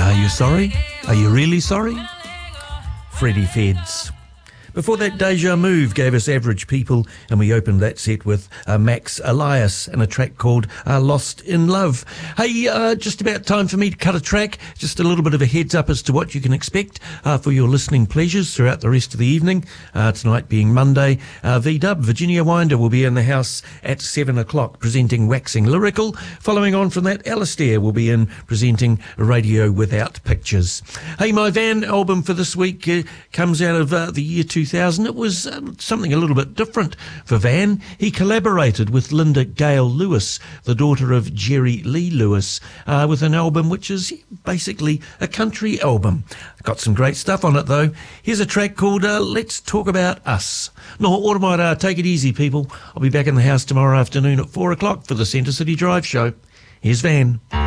Are you sorry? Are you really sorry? Freddie Feds. Before that, Deja Move gave us Average People, and we opened that set with Max Elias and a track called Lost in Love. Hey, just about time for me to cut a track. Just a little bit of a heads up as to what you can expect for your listening pleasures throughout the rest of the evening. Tonight being Monday, V-Dub, Virginia Winder, will be in the house at 7 o'clock presenting Waxing Lyrical. Following on from that, Alistair will be in presenting Radio Without Pictures. Hey, my Van album for this week comes out of the year 2000. It was something a little bit different for Van. He collaborated with Linda Gale Lewis, the daughter of Jerry Lee Lewis, with an album which is basically a country album. Got some great stuff on it though. Here's a track called Let's Talk About Us. No, Automite, take it easy people. I'll be back in the house tomorrow afternoon at 4 o'clock for the Centre City Drive show. Here's Van.